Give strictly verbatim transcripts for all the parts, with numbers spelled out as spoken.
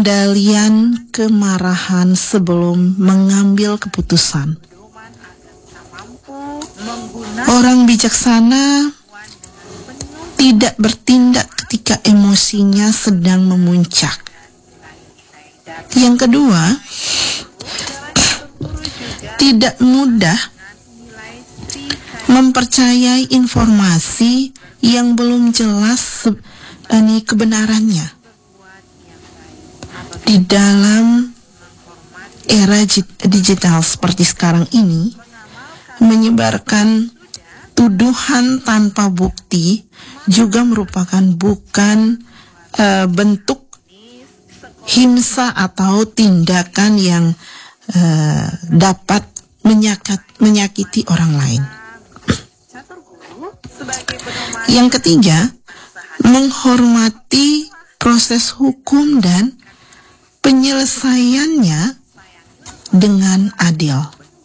pengendalian kemarahan sebelum mengambil keputusan. Orang bijaksana tidak bertindak ketika emosinya sedang memuncak. Yang kedua, tidak mudah mempercayai informasi yang belum jelas ini kebenarannya. Di dalam era digital seperti sekarang ini, menyebarkan tuduhan tanpa bukti juga merupakan bukan uh, bentuk himsa atau tindakan yang uh, dapat menyakat, menyakiti orang lain. Yang ketiga, menghormati proses hukum dan penyelesaiannya dengan adil.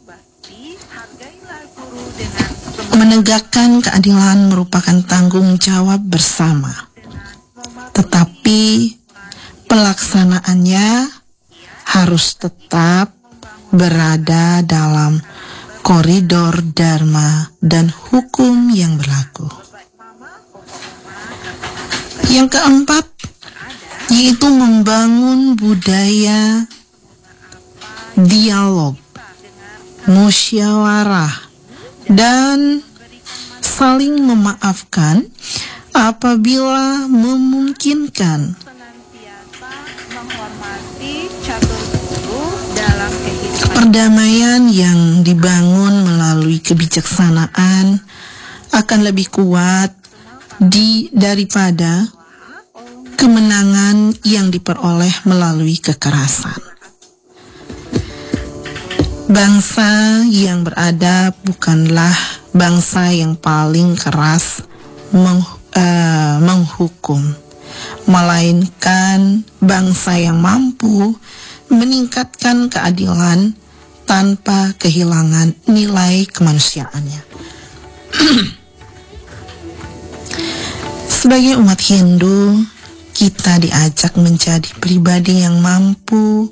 Menegakkan keadilan merupakan tanggung jawab bersama, tetapi pelaksanaannya harus tetap berada dalam koridor dharma dan hukum yang berlaku. Yang keempat, yaitu membangun budaya dialog, musyawarah, dan saling memaafkan apabila memungkinkan. Perdamaian yang dibangun melalui kebijaksanaan akan lebih kuat di daripada kemenangan yang diperoleh melalui kekerasan. Bangsa yang beradab bukanlah bangsa yang paling keras meng, uh, menghukum, melainkan bangsa yang mampu meningkatkan keadilan tanpa kehilangan nilai kemanusiaannya. Sebagai umat Hindu, kita diajak menjadi pribadi yang mampu